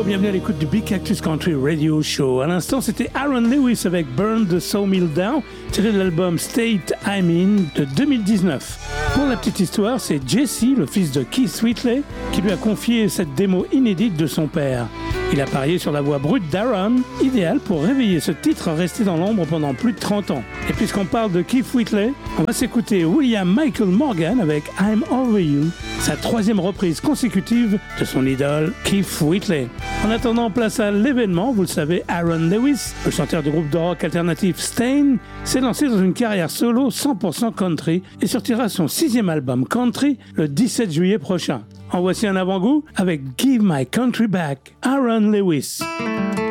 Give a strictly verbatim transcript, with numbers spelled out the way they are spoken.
Hello, bienvenue à l'écoute du Big Cactus Country Radio Show. À l'instant, c'était Aaron Lewis avec Burn the Sawmill Down, tiré de l'album State I'm In de deux mille dix-neuf. Pour la petite histoire, c'est Jesse, le fils de Keith Whitley, qui lui a confié cette démo inédite de son père. Il a parié sur la voix brute d'Aaron, idéale pour réveiller ce titre resté dans l'ombre pendant plus de trente ans. Et puisqu'on parle de Keith Whitley, on va s'écouter William Michael Morgan avec I'm Over You, sa troisième reprise consécutive de son idole Keith Whitley. En attendant, place à l'événement. Vous le savez, Aaron Lewis, le chanteur du groupe de rock alternatif Staind, s'est lancé dans une carrière solo cent pour cent country et sortira son sixième album country le dix-sept juillet prochain. En voici un avant-goût avec Give My Country Back, Aaron Lewis.